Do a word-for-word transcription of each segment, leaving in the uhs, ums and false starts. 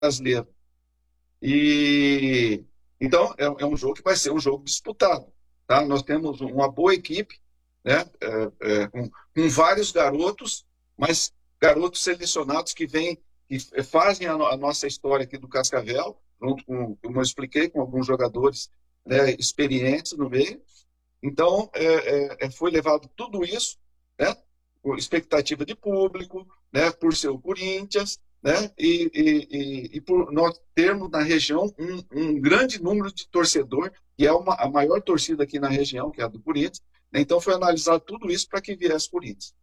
Brasileiro. E então é, é um jogo que vai ser um jogo disputado, tá? Nós temos uma boa equipe, né? É, é, com, com vários garotos, mas garotos selecionados que vêm, que fazem a, a nossa história aqui do Cascavel, junto com, como eu expliquei, com alguns jogadores, né, experientes no meio. Então, é, é, é, foi levado tudo isso, né, com expectativa de público, né, por ser o Corinthians, né, e, e, e, e por nós termos na região um, um grande número de torcedor, que é uma, a maior torcida aqui na região, que é a do Corinthians. Então, foi analisado tudo isso para que viesse o Corinthians.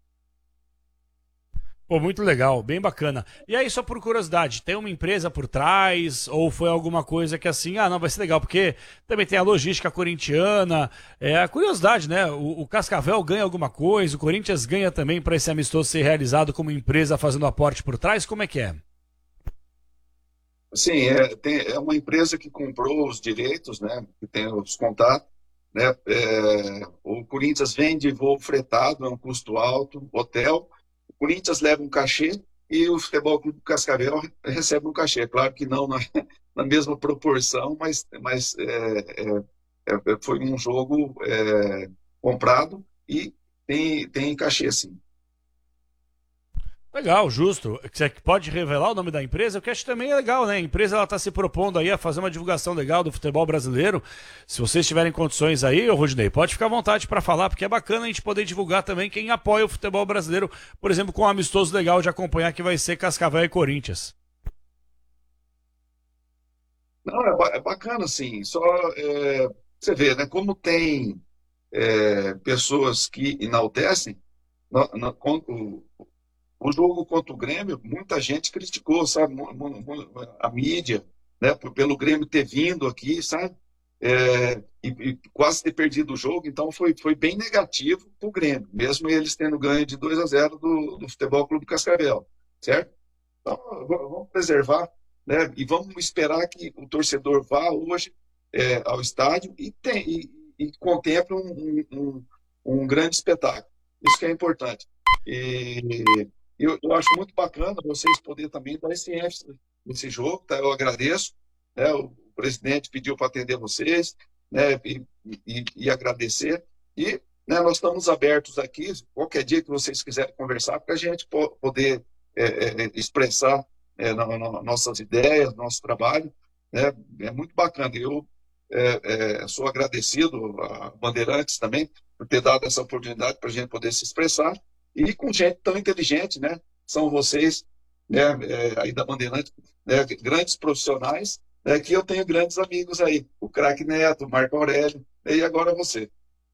Pô, muito legal, bem bacana. E aí, só por curiosidade, tem uma empresa por trás? Ou foi alguma coisa que assim, ah, não, vai ser legal, porque também tem a logística corintiana, é a curiosidade, né? O, o Cascavel ganha alguma coisa, o Corinthians ganha também para esse amistoso ser realizado como empresa fazendo aporte por trás? Como é que é? Sim, é, tem, é uma empresa que comprou os direitos, né, que tem os contatos, né, é, o Corinthians vende voo fretado, é um custo alto, hotel, o Corinthians leva um cachê e o Futebol Clube Cascavel recebe um cachê. Claro que não na, na mesma proporção, mas, mas é, é, é, foi um jogo é, comprado e tem, tem cachê, sim. Legal, justo. Você pode revelar o nome da empresa? O que acho que também é legal, né? A empresa ela está se propondo aí a fazer uma divulgação legal do futebol brasileiro. Se vocês tiverem condições aí, ô Rodinei, pode ficar à vontade para falar, porque é bacana a gente poder divulgar também quem apoia o futebol brasileiro, por exemplo, com um amistoso legal de acompanhar que vai ser Cascavel e Corinthians. Não, é, ba- é bacana, assim, só é, você vê, né, como tem é, pessoas que enaltecem, na- na- con- o, o jogo contra o Grêmio, muita gente criticou, sabe, mu- mu- mu- a mídia, né, por- pelo Grêmio ter vindo aqui, sabe, é, e, e quase ter perdido o jogo, então foi, foi bem negativo para o Grêmio, mesmo eles tendo ganho de dois a zero do, do Futebol Clube Cascavel, certo? Então, v- vamos preservar, né? E vamos esperar que o torcedor vá hoje é, ao estádio e, tem, e, e contemple um, um, um- um grande espetáculo. Isso que é importante. E eu, eu acho muito bacana vocês poderem também dar esse ênfase nesse jogo, tá? Eu agradeço, né? O presidente pediu para atender vocês, né? E, e, e agradecer. E né, nós estamos abertos aqui, qualquer dia que vocês quiserem conversar, para a gente po- poder é, é, expressar é, na- na- nossas ideias, nosso trabalho, né? É muito bacana. Eu é, é, sou agradecido a Bandeirantes também por ter dado essa oportunidade para a gente poder se expressar e com gente tão inteligente, né? São vocês, né? É, aí da Bandeirantes, né? Grandes profissionais, né? Que eu tenho grandes amigos aí, o craque Neto, o Marco Aurélio, e agora você.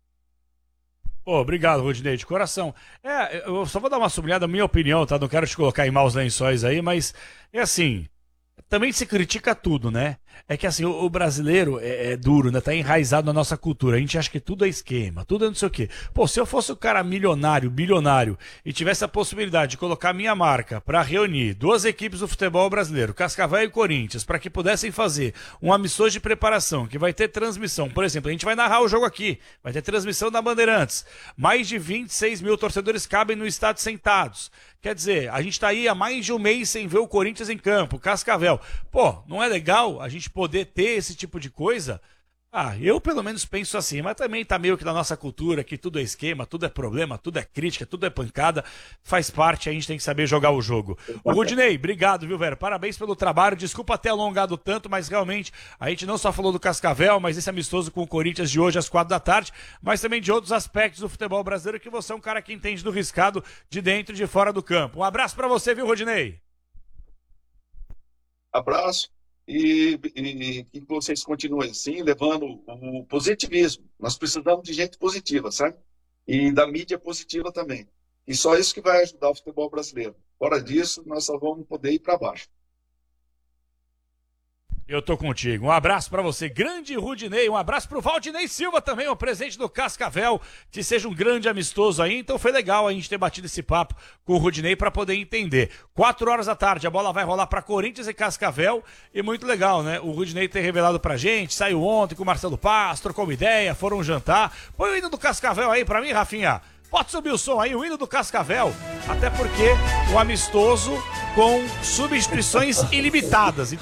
Pô, obrigado, Rodinei, de coração. É, eu só vou dar uma sublinhada, minha opinião, tá? Não quero te colocar em maus lençóis aí, mas é assim. Também se critica tudo, né? É que assim, o, o brasileiro é, é duro, né? Tá enraizado na nossa cultura. A gente acha que tudo é esquema, tudo é não sei o quê. Pô, se eu fosse o cara milionário, bilionário, e tivesse a possibilidade de colocar minha marca para reunir duas equipes do futebol brasileiro, Cascavel e Corinthians, para que pudessem fazer um amistoso de preparação, que vai ter transmissão. Por exemplo, a gente vai narrar o jogo aqui, vai ter transmissão da Bandeirantes. Mais de vinte e seis mil torcedores cabem no estádio sentados. Quer dizer, a gente tá aí há mais de um mês sem ver o Corinthians em campo, Cascavel. Pô, não é legal a gente poder ter esse tipo de coisa? Ah, eu pelo menos penso assim, mas também tá meio que na nossa cultura, que tudo é esquema, tudo é problema, tudo é crítica, tudo é pancada, faz parte, a gente tem que saber jogar o jogo. Ô Rudinei, obrigado, viu, velho? Parabéns pelo trabalho, desculpa ter alongado tanto, mas realmente a gente não só falou do Cascavel, mas esse amistoso com o Corinthians de hoje às quatro da tarde, mas também de outros aspectos do futebol brasileiro, que você é um cara que entende do riscado de dentro e de fora do campo. Um abraço pra você, viu, Rodinei? Abraço e, e que vocês continuem assim, levando o positivismo. Nós precisamos de gente positiva, sabe? E da mídia positiva também. E só isso que vai ajudar o futebol brasileiro. Fora disso, nós só vamos poder ir para baixo. Eu tô contigo. Um abraço pra você, grande Rudinei. Um abraço pro Valdinei Silva também, o presidente do Cascavel. Que seja um grande amistoso aí. Então foi legal a gente ter batido esse papo com o Rudinei pra poder entender. Quatro horas da tarde, a bola vai rolar pra Corinthians e Cascavel. E muito legal, né? O Rudinei ter revelado pra gente. Saiu ontem com o Marcelo Paz, trocou uma ideia, foram jantar. Põe o hino do Cascavel aí pra mim, Rafinha. Pode subir o som aí, o hino do Cascavel. Até porque o amistoso com substituições ilimitadas.